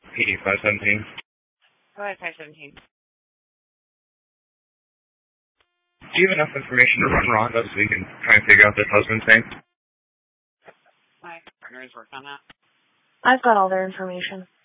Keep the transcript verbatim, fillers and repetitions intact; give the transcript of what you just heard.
P D five seventeen. Go ahead, five seventeen. Do you have enough information to run Rhonda so we can try and figure out this husband's name? My partner is working on that. I've got all their information.